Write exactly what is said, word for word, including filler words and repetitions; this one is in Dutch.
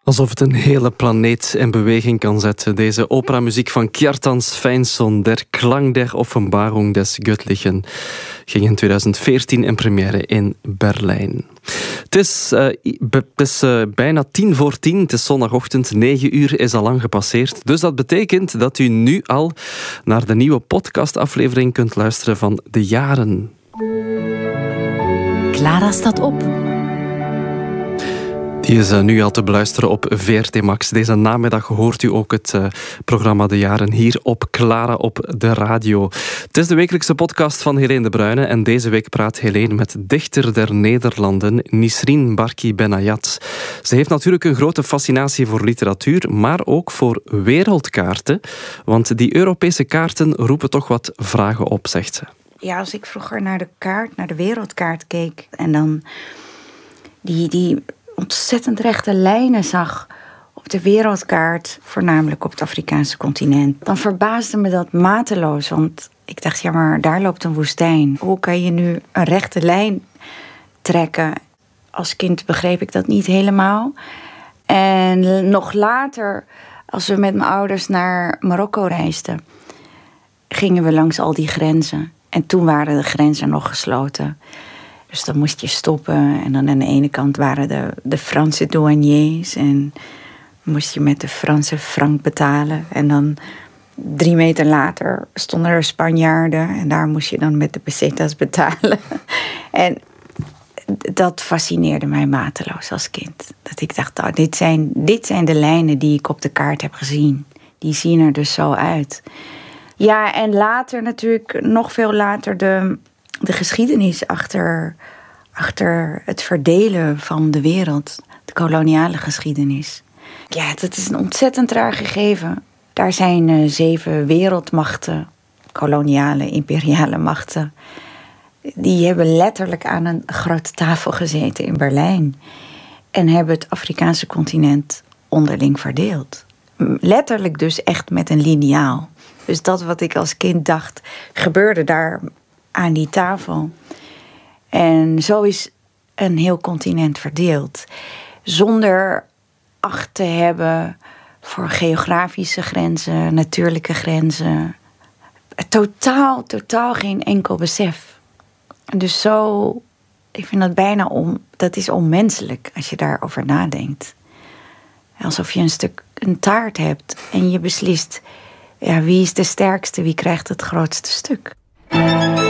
Alsof het een hele planeet in beweging kan zetten. Deze operamuziek van Kjartan Sveinsson, Der Klang der Offenbarung des Göttlichen, ging in tweeduizend veertien in première in Berlijn. Het is, uh, be- het is uh, bijna tien voor tien, het is zondagochtend, negen uur is al lang gepasseerd. Dus dat betekent dat u nu al naar de nieuwe podcastaflevering kunt luisteren van De Jaren. Clara staat op. Die is uh, nu al te beluisteren op V R T Max. Deze namiddag hoort u ook het uh, programma De Jaren hier op Clara op de radio. Het is de wekelijkse podcast van Helene de Bruyne en deze week praat Helene met dichter der Nederlanden, Nisreen Barki Benayat. Ze heeft natuurlijk een grote fascinatie voor literatuur, maar ook voor wereldkaarten, want die Europese kaarten roepen toch wat vragen op, zegt ze. Ja, als ik vroeger naar de kaart, naar de wereldkaart keek en dan die... die ontzettend rechte lijnen zag op de wereldkaart, voornamelijk op het Afrikaanse continent, dan verbaasde me dat mateloos. Want ik dacht, ja, maar daar loopt een woestijn. Hoe kan je nu een rechte lijn trekken? Als kind begreep ik dat niet helemaal. En nog later, als we met mijn ouders naar Marokko reisden, gingen we langs al die grenzen. En toen waren de grenzen nog gesloten. Dus dan moest je stoppen. En dan aan de ene kant waren de, de Franse douaniers. En moest je met de Franse frank betalen. En dan drie meter later stonden er Spanjaarden. En daar moest je dan met de pesetas betalen. En dat fascineerde mij mateloos als kind. Dat ik dacht, oh, dit zijn, dit zijn de lijnen die ik op de kaart heb gezien. Die zien er dus zo uit. Ja, en later natuurlijk, nog veel later, de... de geschiedenis achter, achter het verdelen van de wereld. De koloniale geschiedenis. Ja, dat is een ontzettend raar gegeven. Daar zijn uh, zeven wereldmachten, koloniale, imperiale machten. Die hebben letterlijk aan een grote tafel gezeten in Berlijn. En hebben het Afrikaanse continent onderling verdeeld. Letterlijk dus echt met een liniaal. Dus dat wat ik als kind dacht, gebeurde daar aan die tafel. En zo is een heel continent verdeeld. Zonder acht te hebben voor geografische grenzen, natuurlijke grenzen. Totaal, totaal geen enkel besef. Dus zo, ik vind dat bijna on, dat is onmenselijk als je daarover nadenkt. Alsof je een stuk een taart hebt en je beslist, ja, wie is de sterkste, wie krijgt het grootste stuk.